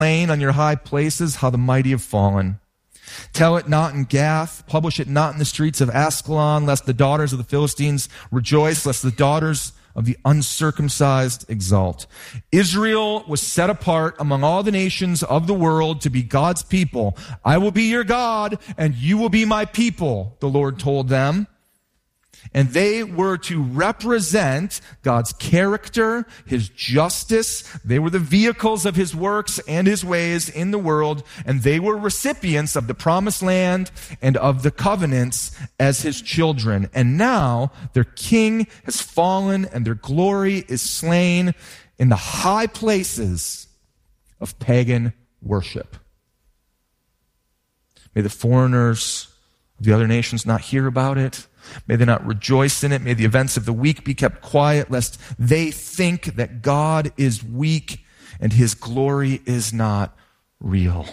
on your high places, how the mighty have fallen. Tell it not in Gath, publish it not in the streets of Ascalon, lest the daughters of the Philistines rejoice, lest the daughters of the uncircumcised exult. Israel was set apart among all the nations of the world to be God's people. I will be your God, and you will be my people, the Lord told them. And they were to represent God's character, his justice. They were the vehicles of his works and his ways in the world, and they were recipients of the promised land and of the covenants as his children. And now their king has fallen, and their glory is slain in the high places of pagan worship. May the foreigners of the other nations not hear about it. May they not rejoice in it. May the events of the week be kept quiet, lest they think that God is weak and his glory is not real.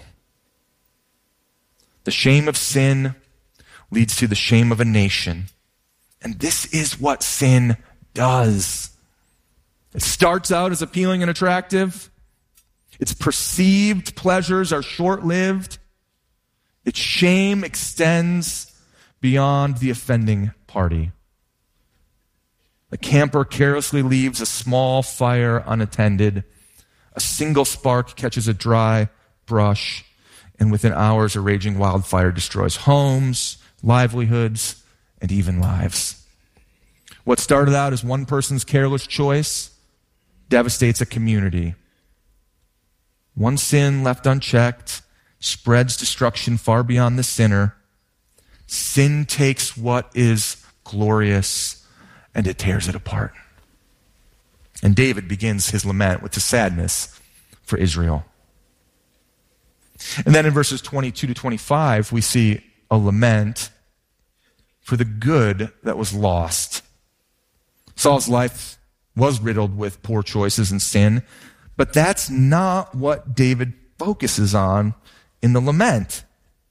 The shame of sin leads to the shame of a nation. And this is what sin does. It starts out as appealing and attractive. Its perceived pleasures are short-lived. Its shame extends beyond the offending party. The camper carelessly leaves a small fire unattended. A single spark catches a dry brush, and within hours a raging wildfire destroys homes, livelihoods, and even lives. What started out as one person's careless choice devastates a community. One sin left unchecked spreads destruction far beyond the sinner. Sin takes what is glorious and it tears it apart. And David begins his lament with the sadness for Israel. And then in verses 22 to 25, we see a lament for the good that was lost. Saul's life was riddled with poor choices and sin, but that's not what David focuses on in the lament.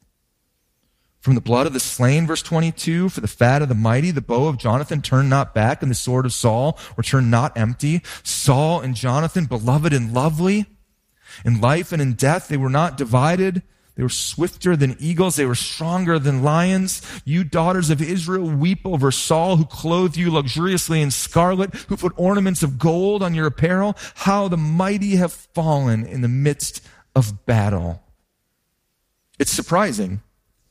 From the blood of the slain, verse 22, for the fat of the mighty, the bow of Jonathan turned not back, and the sword of Saul returned not empty. Saul and Jonathan, beloved and lovely. In life and in death, they were not divided. They were swifter than eagles. They were stronger than lions. You daughters of Israel, weep over Saul, who clothed you luxuriously in scarlet, who put ornaments of gold on your apparel. How the mighty have fallen in the midst of battle. It's surprising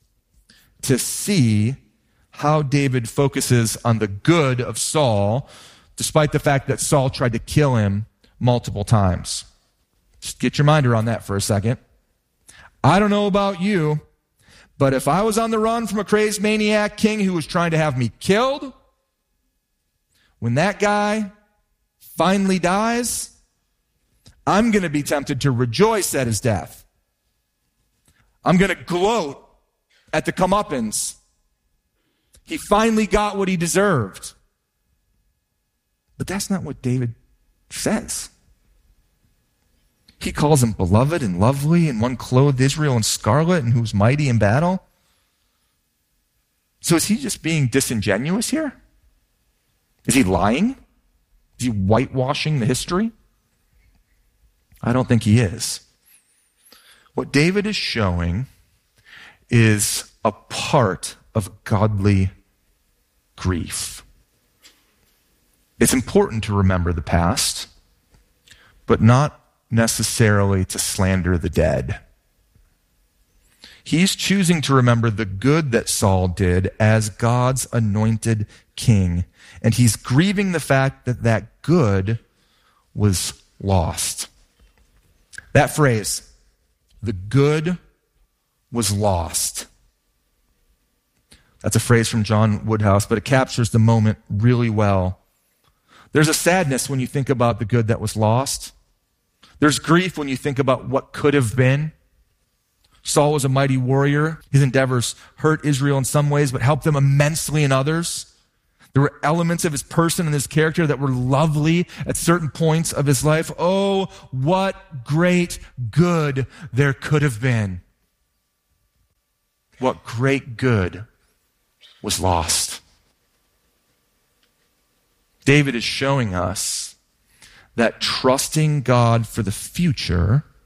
to see how David focuses on the good of Saul, despite the fact that Saul tried to kill him multiple times. Just get your mind around that for a second. I don't know about you, but if I was on the run from a crazed maniac king who was trying to have me killed, when that guy finally dies, I'm going to be tempted to rejoice at his death. I'm going to gloat at the comeuppance. He finally got what he deserved. But that's not what David says. He calls him beloved and lovely, and one clothed Israel in scarlet and who was mighty in battle. So is he just being disingenuous here? Is he lying? Is he whitewashing the history? I don't think he is. What David is showing is a part of godly grief. It's important to remember the past, but not necessarily to slander the dead. He's choosing to remember the good that Saul did as God's anointed king, and he's grieving the fact that that good was lost. That phrase, the good was lost. That's a phrase from John Woodhouse, but it captures the moment really well. There's a sadness when you think about the good that was lost. There's grief when you think about what could have been. Saul was a mighty warrior. His endeavors hurt Israel in some ways, but helped them immensely in others. There were elements of his person and his character that were lovely at certain points of his life. Oh, what great good there could have been. What great good was lost. David is showing us that trusting God for the future